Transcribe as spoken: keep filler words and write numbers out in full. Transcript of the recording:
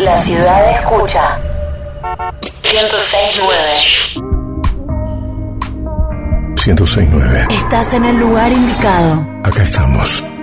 La ciudad escucha. ciento seis punto nueve. ciento seis punto nueve. Estás en el lugar indicado. Acá estamos.